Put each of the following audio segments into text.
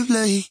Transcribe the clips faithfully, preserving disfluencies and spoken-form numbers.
late.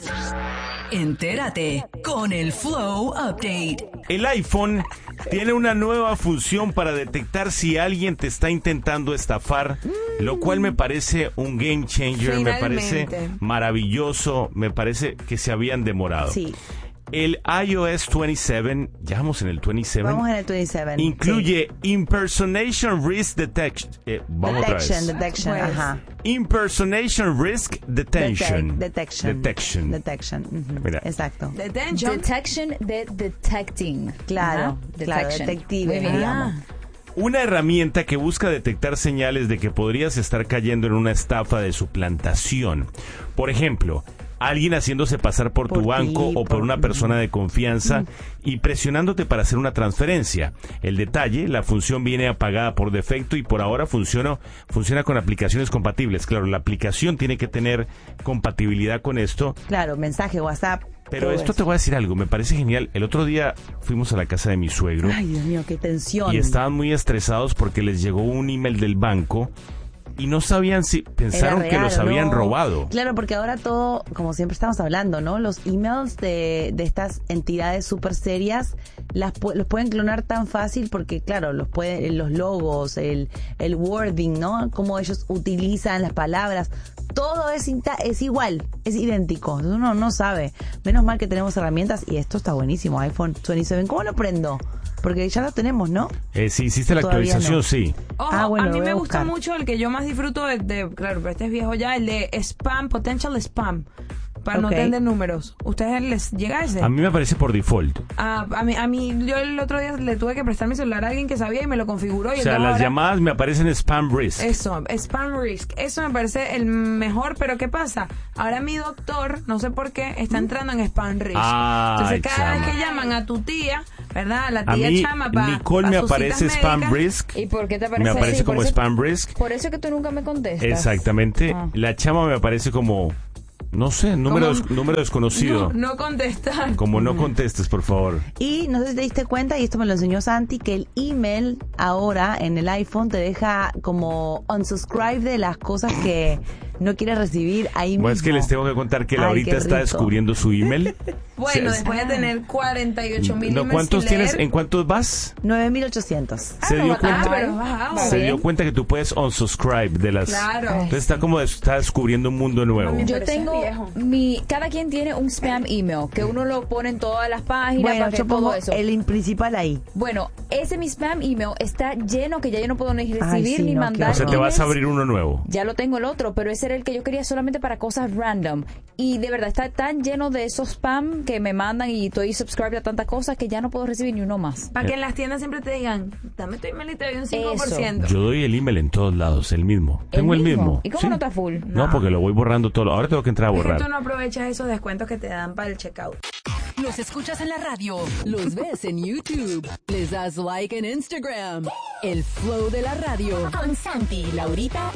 Entérate con el Flow Update. El iPhone tiene una nueva función para detectar si alguien te está intentando estafar, mm. lo cual me parece un game changer, Finalmente. me parece maravilloso, me parece que se habían demorado. Sí. El iOS veintisiete, ya vamos en el veintisiete. Vamos en el veintisiete. Incluye sí. Impersonation Risk Detection. Eh, vamos detection, otra vez. Detection, pues. ajá. Impersonation Risk Detention. Detec- detection. Detection. Detection. Uh-huh. Mira. Exacto. Detention. Detection de detecting. Claro, uh-huh. claro, detective, digamos. Una herramienta que busca detectar señales de que podrías estar cayendo en una estafa de suplantación. Por ejemplo, alguien haciéndose pasar por, por tu banco ti, o por, por una persona de confianza mm. y presionándote para hacer una transferencia. El detalle, la función viene apagada por defecto y por ahora funciona, funciona con aplicaciones compatibles. Claro, la aplicación tiene que tener compatibilidad con esto. Claro, mensaje, WhatsApp. Pero esto eso. Te voy a decir algo, me parece genial. El otro día fuimos a la casa de mi suegro. Ay, Dios mío, qué tensión. Y estaban muy estresados porque les llegó un email del banco y no sabían si pensaron real, que los habían no. robado. Claro, porque ahora todo, como siempre estamos hablando, ¿no? Los emails de, de estas entidades súper serias las los pueden clonar tan fácil porque, claro, los pueden, los logos, el, el wording, ¿no? Cómo ellos utilizan las palabras. Todo es, es igual, es idéntico. Uno no sabe. Menos mal que tenemos herramientas y esto está buenísimo. iPhone veintisiete. ¿Cómo lo prendo? Porque ya lo tenemos, ¿no? Eh, sí, hiciste la actualización, no. sí. Ojo, ah, bueno, a mí me a gusta mucho el que yo más disfruto de, de, claro, pero este es viejo ya, el de spam, potential spam. Para okay. no tener números. ¿Ustedes les llega ese? A mí me aparece por default. Ah, a mí, a mí, yo el otro día le tuve que prestar mi celular a alguien que sabía y me lo configuró. Y o sea, las ahora, llamadas me aparecen spam risk. Eso, spam risk. Eso me parece el mejor, pero ¿qué pasa? Ahora mi doctor, no sé por qué, está entrando en spam risk. Ah, Entonces cada chama. vez que llaman a tu tía, ¿verdad? La tía a mí, chama para Nicole me aparece spam médicas. risk. ¿Y por qué te aparece? Me aparece sí, como eso, spam risk. Por eso que tú nunca me contestas. Exactamente. Ah. La chama me aparece como... No sé, número, des, número desconocido. No, no contestar. Como no contestes, por favor. Y no sé si te diste cuenta, y esto me lo enseñó Santi, que el email ahora en el iPhone te deja como unsubscribe de las cosas que no quieres recibir ahí mismo. Bueno, es que les tengo que contar que Laurita está descubriendo su email. Bueno, después de tener cuarenta y ocho mil no, ¿cuántos tienes? ¿En cuántos vas? nueve mil ochocientos. Se dio ah, cuenta. Ah, pero bajado. Se dio cuenta que tú puedes unsubscribe de las. Claro. Entonces está como está descubriendo un mundo nuevo. Yo tengo mi, cada quien tiene un spam email que uno lo pone en todas las páginas. Bueno, para yo que pongo todo eso. el principal ahí. Bueno, ese mi spam email está lleno que ya yo no puedo ni recibir Ay, sí, ni no, mandar. O sea, te vas a abrir uno nuevo. Ya lo tengo el otro, pero ese era el que yo quería solamente para cosas random. Y de verdad está tan lleno de esos spam que me mandan y estoy subscribed a tantas cosas que ya no puedo recibir ni uno más. Para que en las tiendas siempre te digan, dame tu email y te doy un cinco por ciento. Eso. Yo doy el email en todos lados, el mismo. ¿El Tengo mismo? el mismo. ¿Y cómo ¿Sí? no está full? No, No, porque lo voy borrando todo. Ahora tengo que entrar a borrar. Es que tú no aprovechas esos descuentos que te dan para el checkout. Los escuchas en la radio, los ves en YouTube, les das like en Instagram. El Flow de la radio. Con Santi, Laurita